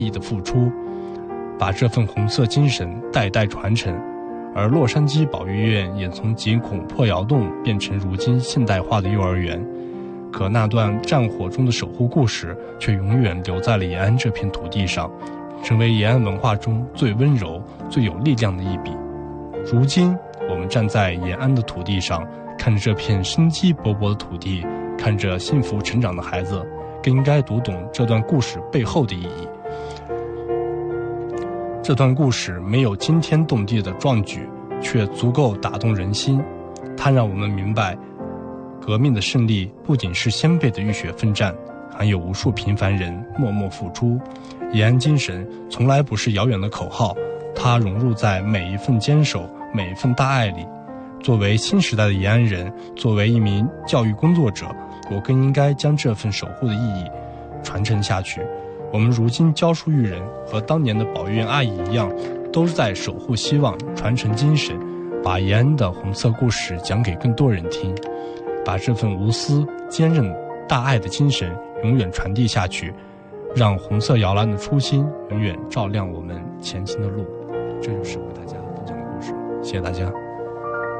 义的付出，把这份红色精神代代传承。而洛杉矶保育院也从几孔破窑洞变成如今现代化的幼儿园，可那段战火中的守护故事却永远留在了延安这片土地上，成为延安文化中最温柔、最有力量的一笔。如今我们站在延安的土地上，看着这片生机勃勃的土地，看着幸福成长的孩子，更应该读懂这段故事背后的意义。这段故事没有惊天动地的壮举，却足够打动人心。它让我们明白，革命的胜利不仅是先辈的浴血奋战，还有无数平凡人默默付出。延安精神从来不是遥远的口号，它融入在每一份坚守、每一份大爱里。作为新时代的延安人，作为一名教育工作者，我更应该将这份守护的意义传承下去。我们如今教书育人，和当年的保育院阿姨一样，都是在守护希望，传承精神，把延安的红色故事讲给更多人听，把这份无私、坚韧、大爱的精神永远传递下去，让红色摇篮的初心永远照亮我们前行的路。这就是为大家分享的故事，谢谢大家。